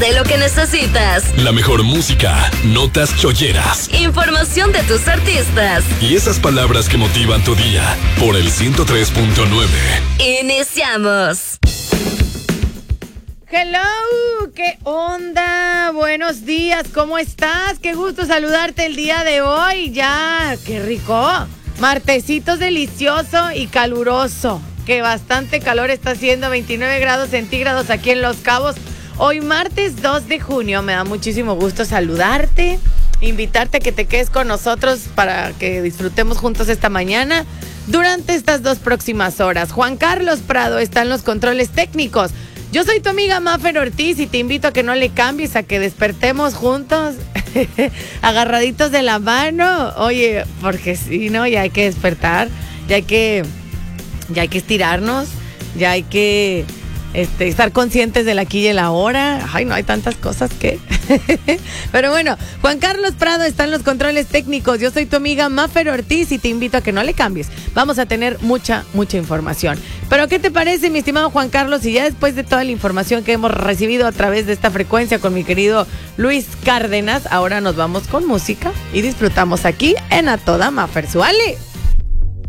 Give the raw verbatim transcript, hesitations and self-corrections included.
de lo que necesitas. La mejor música, notas cholleras, información de tus artistas y esas palabras que motivan tu día por el ciento tres punto nueve. Iniciamos. Hello, ¿qué onda? Buenos días, ¿cómo estás? Qué gusto saludarte el día de hoy. Ya, qué rico. Martesito delicioso y caluroso. Que bastante calor está haciendo, veintinueve grados centígrados aquí en Los Cabos. Hoy martes dos de junio, me da muchísimo gusto saludarte, invitarte a que te quedes con nosotros para que disfrutemos juntos esta mañana durante estas dos próximas horas. Juan Carlos Prado está en los controles técnicos. Yo soy tu amiga Mafer Ortiz y te invito a que no le cambies, a que despertemos juntos, agarraditos de la mano. Oye, porque sí, ¿no? Ya hay que despertar, ya hay que, ya hay que estirarnos, ya hay que... Este, estar conscientes del aquí y el ahora. Ay, no hay tantas cosas que... Pero bueno, Juan Carlos Prado está en los controles técnicos. Yo soy tu amiga Mafer Ortiz y te invito a que no le cambies. Vamos a tener mucha, mucha información. Pero ¿qué te parece, mi estimado Juan Carlos? Y ya después de toda la información que hemos recibido a través de esta frecuencia con mi querido Luis Cárdenas, ahora nos vamos con música y disfrutamos aquí en A Toda Mafer. ¡Suale!